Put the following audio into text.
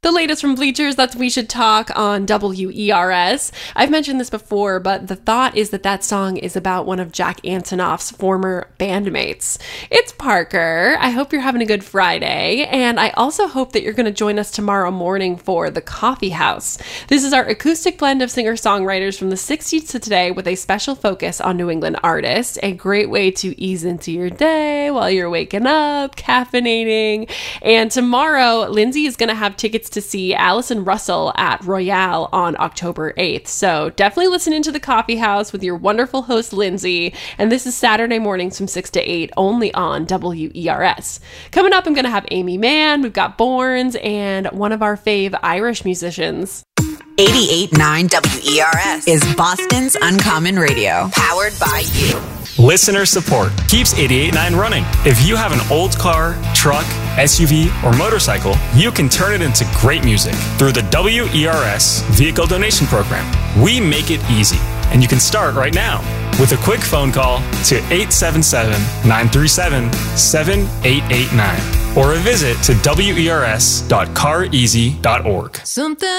The latest from Bleachers, that's We Should Talk on WERS. I've mentioned this before, but the thought is that song is about one of Jack Antonoff's former bandmates. It's Parker. I hope you're having a good Friday, and I also hope that you're going to join us tomorrow morning for The Coffee House. This is our acoustic blend of singer-songwriters from the 60s to today with a special focus on New England artists, a great way to ease into your day while you're waking up, caffeinating. And tomorrow, Lindsay is going to have tickets to see Allison Russell at Royale on October 8th. So definitely listen into The Coffee House with your wonderful host, Lindsay. And this is Saturday mornings from 6 to 8 only on WERS. Coming up, I'm going to have Amy Mann, we've got Borns, and one of our fave Irish musicians. 88.9 WERS is Boston's Uncommon Radio, powered by you. Listener support keeps 88.9 running. If you have an old car, truck, SUV, or motorcycle, you can turn it into great music through the WERS Vehicle Donation Program. We make it easy, and you can start right now with a quick phone call to 877-937-7889 or a visit to wers.careasy.org. Something